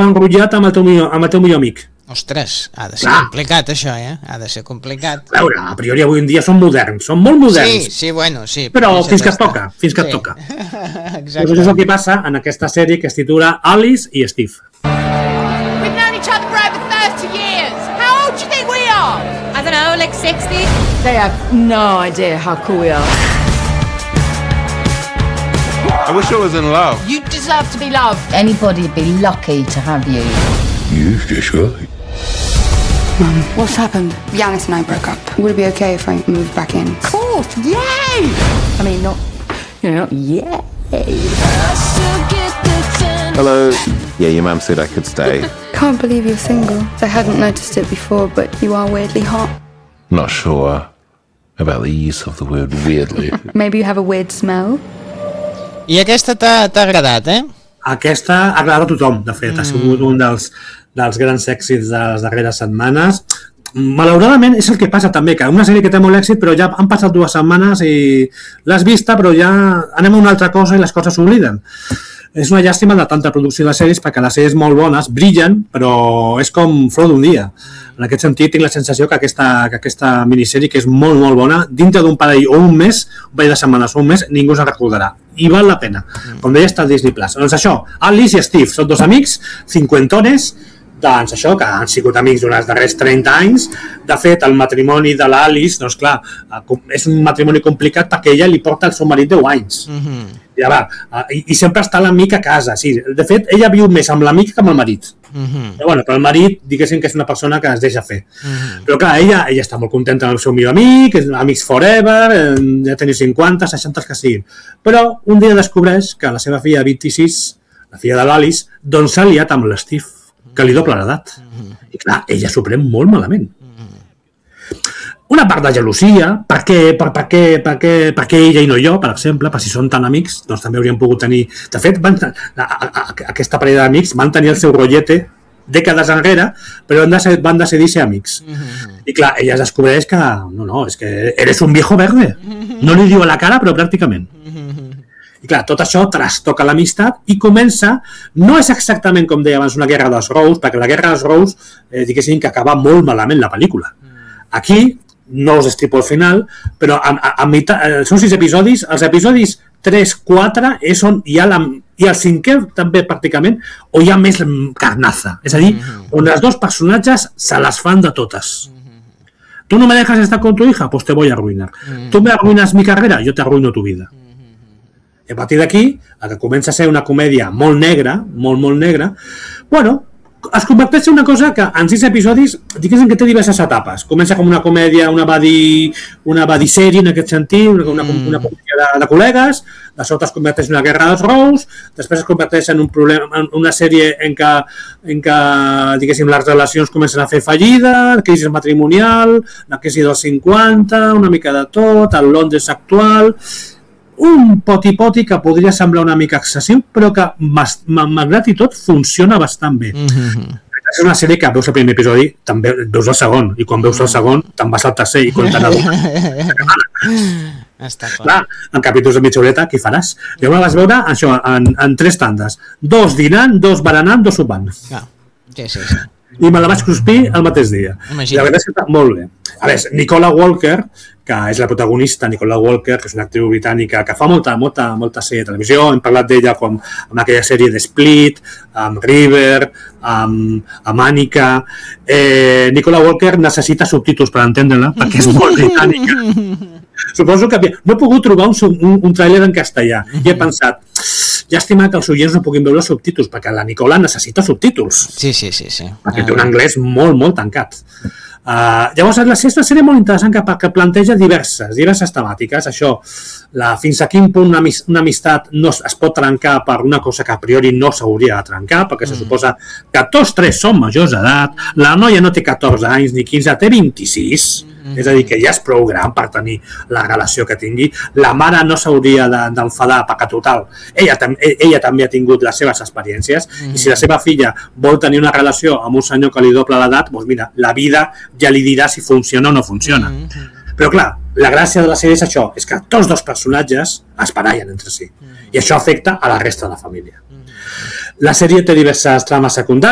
enrotllat amb el teu millor amic. Ostres, ha de ser complicat això, ha de ser complicat. A veure, a priori avui en dia són moderns, són molt moderns. Sí, bueno, sí. Però fins que et toca, Exacte. Això és el que passa en aquesta sèrie que es titula Alice i Steve. We've known each other for over 30 years. How old do you think we are? I don't know, like 60? They have no idea how cool we are. I wish I was in love. You deserve to be loved. Anybody'd be lucky to have you. You just right. Mum, what's happened? Yanis and I broke up. Would it be okay if I moved back in? Of course, yay! I mean, not yay. Hello. Yeah, your mum said I could stay. Can't believe you're single. I hadn't noticed it before, but you are weirdly hot. Not sure about the use of the word weirdly. Maybe you have a weird smell? I aquesta t'ha agradat, Aquesta ha agradat a tothom, de fet. Ha sigut un dels grans èxits de les darreres setmanes. Malauradament és el que passa també, que una sèrie que té molt èxit, però ja han passat 2 setmanes i l'has vista, però ja anem a una altra cosa i les coses s'obliden. És una llàstima de tanta producció de sèries, perquè les sèries molt bones brillen, però és com flor d'un dia. En aquest sentit, tinc la sensació que aquesta minissèrie, que és molt, molt bona, dintre d'un parell o un parell de setmanes o un mes, ningú se'n recordarà. I val la pena. Com deia, està al Disney+. Doncs això, Alice i Steve són 2 amics, cinquentones, doncs això, que han sigut amics durant els darrers 30 anys. De fet, el matrimoni de l'Alice, doncs clar, és un matrimoni complicat perquè ella li porta el seu marit 10 anys. I sempre està l'amic a casa. Sí. De fet, ella viu més amb l'amic que amb el marit. Però el marit, diguéssim que és una persona que es deixa fer. Però clar, ella està molt contenta amb el seu millor amic, amics forever, ja teniu 50, 60 els que siguin. Però un dia descobreix que la seva filla de 26, la filla de l'Alice, doncs s'ha liat amb l'Steve, que li dobla l'edat. I clar, ella s'ho pren molt malament. Una part de gelosia, per què ella i no jo, per exemple, per si són tan amics, doncs també haurien pogut tenir... De fet, aquesta parella d'amics van tenir el seu rotllete dècades enrere, però van decidir ser amics. I clar, ella es descobreix que, no, és que eres un viejo verde. No li diu a la cara, però pràcticament. I clar, tot això trastoca l'amistat i comença, no és exactament com deia abans una guerra dels Rose, perquè la guerra dels Rose, diguéssim que acaba molt malament la pel·lícula. Aquí, no us estripo al final, però són 6 episodis, els episodis 3, 4 és on hi ha i el 5è també pràcticament, on hi ha més carnaza, és a dir, on els 2 personatges se les fan de totes. ¿Tú no me dejas estar con tu hija? Pues te voy a arruinar. ¿Tú me arruinas mi carrera? Yo te arruino tu vida. I a partir d'aquí, el que comença a ser una comèdia molt negra, molt negra, es converteix en una cosa que en 6 episodis, diguéssim que té diverses etapes. Comença com una comèdia, una badisèrie en aquest sentit, una comèdia de col·legues, de sobte es converteix en una guerra dels Rose, després es converteix en una sèrie en què diguéssim, les relacions comencen a fer fallida, crisi matrimonial, la crisi dels 50, una mica de tot, el Londres actual... Un poti-poti que podria semblar una mica excessiu, però que, malgrat i tot, funciona bastant bé. És una sèrie que veus el primer episodi, també veus el segon, i quan veus el segon, te'n vas al tercer i compten el clar, en capítols de mitja horeta, què faràs? Jo me vas veure això en 3 tandes. 2 dinant, 2 berenant, 2 sopant. Sí. I me la vaig cruspir el mateix dia. La veritat és que està molt bé. A veure, Nicola Walker, que és la protagonista, Nicola Walker, que és una actriu britànica que fa molta sèrie de televisió. Hem parlat d'ella com amb aquella sèrie de Split, amb River, amb Annika. Nicola Walker necessita subtítols per entendre-la, perquè és molt britànica. Suposo que no he pogut trobar un tràiler en castellà i he pensat, llàstima que els oients no puguin veure els subtítols, perquè la Nicola necessita subtítols. Sí. Perquè té un anglès molt tancat. Llavors, la sèrie molt interessant que planteja diverses temàtiques. Això, fins a quin punt una amistat no es pot trencar per una cosa que a priori no s'hauria de trencar, perquè se suposa que tots 3 són majors d'edat, la noia no té 14 anys ni 15, té 26, és a dir, que ja és prou gran per tenir la relació que tingui. La mare no s'hauria d'enfadar, perquè total, ella també ha tingut les seves experiències, i si la seva filla vol tenir una relació amb un senyor que li dobla l'edat, doncs mira, la vida ja li dirà si funciona o no funciona. Però clar, la gràcia de la sèrie és això, és que tots 2 personatges es barallen entre si, i això afecta a la resta de la família. La sèrie té diverses trames secundàries,